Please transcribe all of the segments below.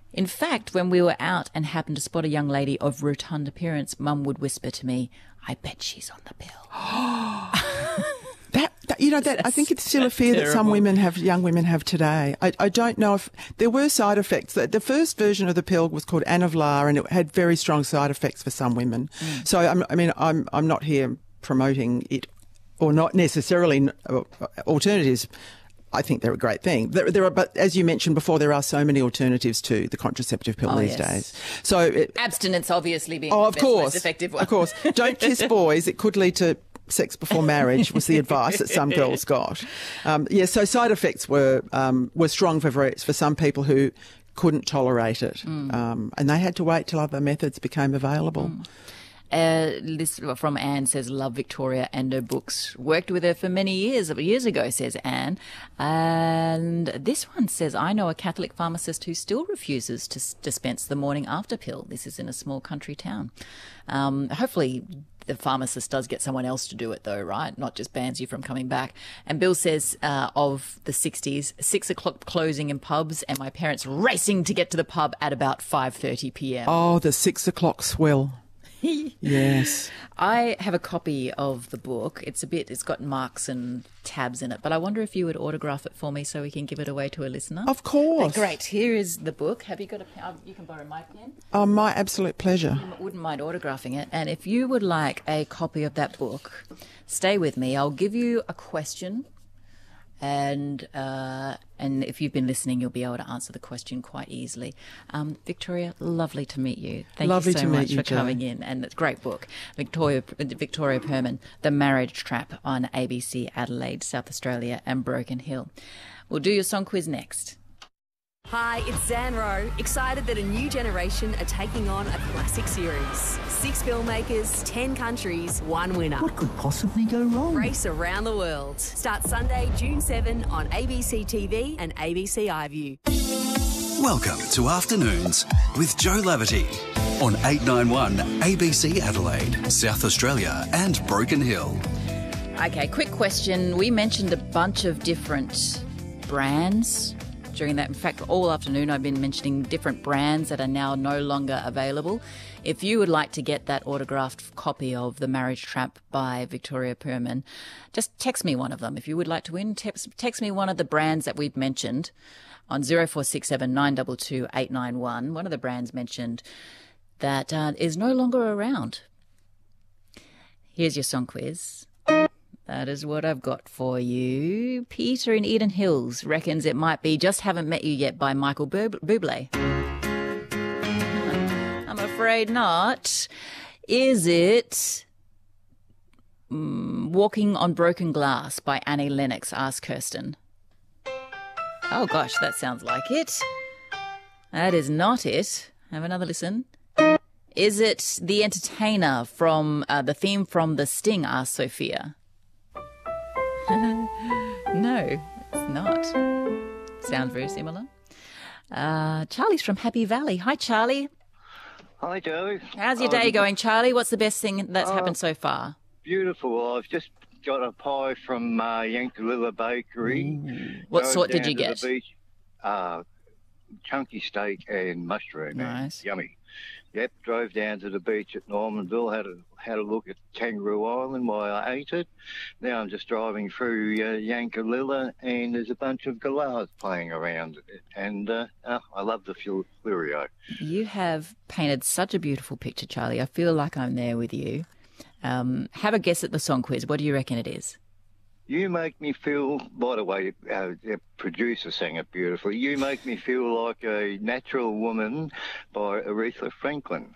In fact, when we were out and happened to spot a young lady of rotund appearance, Mum would whisper to me, "I bet she's on the pill." I think it's still a fear that some young women have today. I don't know if there were side effects. The first version of the pill was called Anavlar, and it had very strong side effects for some women. So I'm not here promoting it, or not necessarily alternatives. I think they're a great thing. But as you mentioned before, there are so many alternatives to the contraceptive pill these days. So abstinence obviously being the most effective one. Of course. Don't kiss boys. It could lead to sex before marriage was the advice that some girls got. So side effects were strong for some people who couldn't tolerate it. And they had to wait till other methods became available. This from Anne says, love Victoria and her books. Worked with her for many years ago, says Anne. And this one says, I know a Catholic pharmacist who still refuses to dispense the morning after pill. This is in a small country town. Hopefully the pharmacist does get someone else to do it though, right? Not just bans you from coming back. And Bill says, of the 60s, 6 o'clock closing in pubs and my parents racing to get to the pub at about 5:30 p.m. Oh, the 6 o'clock swell. Yes. I have a copy of the book. It's got marks and tabs in it, but I wonder if you would autograph it for me so we can give it away to a listener. Of course. Great. Here is the book. Have you got a pen? You can borrow my pen. Oh, my absolute pleasure. I wouldn't mind autographing it. And if you would like a copy of that book, stay with me. I'll give you a question. And if you've been listening, you'll be able to answer the question quite easily. Victoria, lovely to meet you. Thank you so much for coming in. And it's a great book. Victoria Perman, The Marriage Trap, on ABC Adelaide, South Australia and Broken Hill. We'll do your song quiz next. Hi, it's Zan Rowe, excited that a new generation are taking on a classic series. 6 filmmakers, 10 countries, 1 winner. What could possibly go wrong? Race around the world. Start Sunday, June 7 on ABC TV and ABC iView. Welcome to Afternoons with Joe Laverty on 891 ABC Adelaide, South Australia and Broken Hill. Okay, quick question. We mentioned a bunch of different brands during that. In fact, all afternoon I've been mentioning different brands that are now no longer available. If you would like to get that autographed copy of The Marriage Trap by Victoria Perman, just text me one of them. If you would like to win, text me one of the brands that we've mentioned on 0467 922 891. One of the brands mentioned that is no longer around. Here's your song quiz. That is what I've got for you. Peter in Eden Hills reckons it might be Just Haven't Met You Yet by Michael Bublé. I'm afraid not. Is it Walking on Broken Glass by Annie Lennox? Ask Kirsten. Oh gosh, that sounds like it. That is not it. Have another listen. Is it The Entertainer from the theme from The Sting? Ask Sophia. No, it's not. Sounds very similar. Charlie's from Happy Valley. Hi, Charlie. Hi, Joe. How's your day going, Charlie? What's the best thing that's happened so far? Beautiful. I've just got a pie from Yankalilla Bakery. Ooh. What sort did you get? The beach. Chunky steak and mushroom. Nice. Yummy. Yep, drove down to the beach at Normanville, had a look at Kangaroo Island while I ate it. Now I'm just driving through Yankalilla, and there's a bunch of galahs playing around it. And I love the Flurio. You have painted such a beautiful picture, Charlie. I feel like I'm there with you. Have a guess at the song quiz. What do you reckon it is? You make me feel, by the way, the producer sang it beautifully. You make me feel like a natural woman by Aretha Franklin.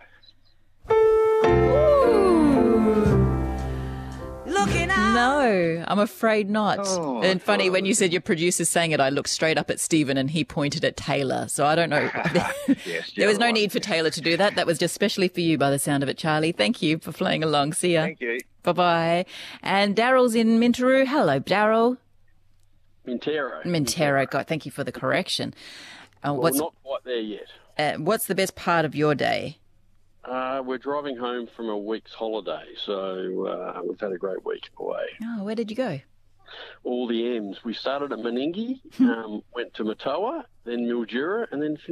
Looking out. No, I'm afraid not. Oh, and funny, when you said your producer sang it, I looked straight up at Stephen and he pointed at Taylor. So I don't know. Yes, there was no need for Taylor to do that. That was just specially for you by the sound of it, Charlie. Thank you for playing along. See ya. Thank you. Bye-bye. And Daryl's in Minteroo. Hello, Daryl. Mintero. God, thank you for the correction. Not quite there yet. What's the best part of your day? We're driving home from a week's holiday, so we've had a great week away. Oh, where did you go? All the M's. We started at Meningie, went to Matoa, then Mildura, and then